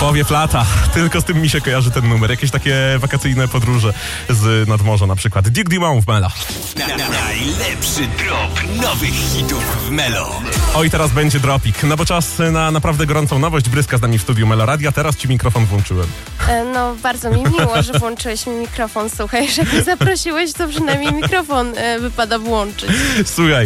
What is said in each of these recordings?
Powiew lata. Tylko z tym mi się kojarzy ten numer. Jakieś takie wakacyjne podróże z nadmorza na przykład. Duke Dumont w Melo. Najlepszy drop nowych hitów w Melo. Oj, teraz będzie dropik. No bo czas na naprawdę gorącą nowość. Bryska z nami w studiu Melo Radia. Teraz ci mikrofon włączyłem. No, bardzo mi miło, że włączyłeś mi mikrofon. Słuchaj, że jak mnie zaprosiłeś, to przynajmniej mikrofon wypada włączyć. Słuchaj,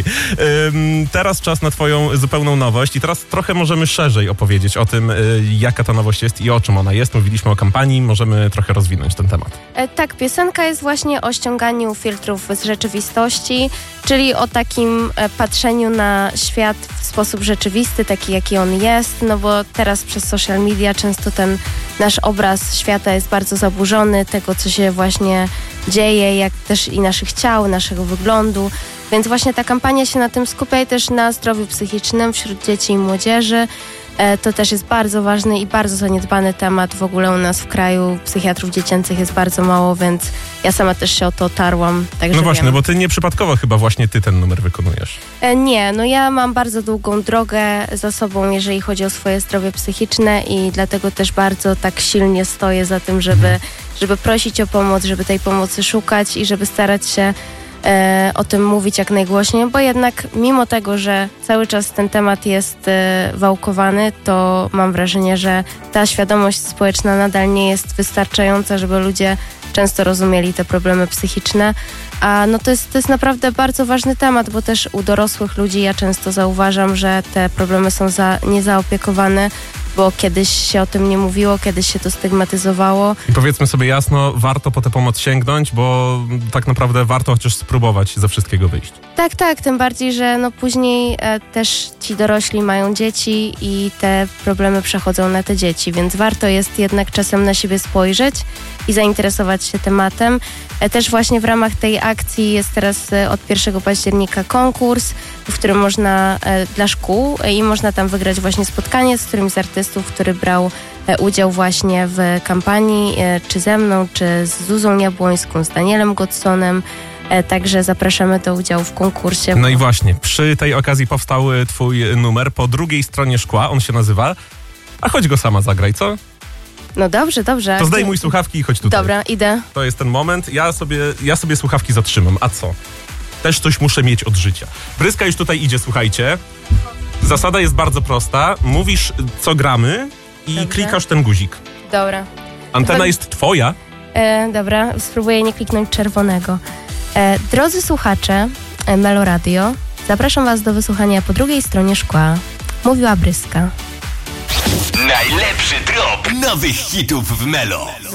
teraz czas na twoją zupełną nowość i teraz trochę możemy szerzej opowiedzieć o tym, jaka ta nowość jest i o czym ona jest. Mówiliśmy o kampanii, możemy trochę rozwinąć ten temat. Tak, piosenka jest właśnie o ściąganiu filtrów z rzeczywistości, czyli o takim patrzeniu na świat w sposób rzeczywisty, taki jaki on jest, no bo teraz przez social media często ten nasz obraz świata jest bardzo zaburzony, tego co się właśnie dzieje, jak też i naszych ciał, naszego wyglądu, więc właśnie ta kampania się na tym skupia i też na zdrowiu psychicznym wśród dzieci i młodzieży. To też jest bardzo ważny i bardzo zaniedbany temat. W ogóle u nas w kraju psychiatrów dziecięcych jest bardzo mało, więc ja sama też się o to otarłam. No właśnie, wiem. Bo ty nieprzypadkowo chyba właśnie ty ten numer wykonujesz. Nie, no ja mam bardzo długą drogę za sobą, jeżeli chodzi o swoje zdrowie psychiczne i dlatego też bardzo tak silnie stoję za tym, żeby prosić o pomoc, żeby tej pomocy szukać i żeby starać się o tym mówić jak najgłośniej, bo jednak mimo tego, że cały czas ten temat jest wałkowany, to mam wrażenie, że ta świadomość społeczna nadal nie jest wystarczająca, żeby ludzie często rozumieli te problemy psychiczne, a no to jest naprawdę bardzo ważny temat, bo też u dorosłych ludzi ja często zauważam, że te problemy są niezaopiekowane, bo kiedyś się o tym nie mówiło, kiedyś się to stygmatyzowało. I powiedzmy sobie jasno, warto po tę pomoc sięgnąć, bo tak naprawdę warto chociaż spróbować ze wszystkiego wyjść. Tak, tym bardziej, że no później też ci dorośli mają dzieci i te problemy przechodzą na te dzieci, więc warto jest jednak czasem na siebie spojrzeć i zainteresować się tematem. Też właśnie w ramach tej akcji jest teraz od 1 października konkurs, w którym można dla szkół i można tam wygrać właśnie spotkanie z którymś z artystów, który brał udział właśnie w kampanii, czy ze mną, czy z Zuzą Jabłońską, z Danielem Godsonem. Także zapraszamy do udziału w konkursie. No i właśnie, przy tej okazji powstał twój numer po drugiej stronie szkła, on się nazywa. A chodź go sama zagraj, co? No dobrze. To zdejmuj słuchawki i chodź tutaj. Dobra, idę. To jest ten moment. Ja sobie słuchawki zatrzymam. A co? Też coś muszę mieć od życia. Bryska już tutaj idzie, słuchajcie. Zasada jest bardzo prosta. Mówisz, co gramy i Dobrze. Klikasz ten guzik. Dobra. Antena jest twoja. Dobra, spróbuję nie kliknąć czerwonego. Drodzy słuchacze Melo Radio, zapraszam was do wysłuchania po drugiej stronie szkła. Mówiła Bryska. Najlepszy drop nowych hitów w Melo.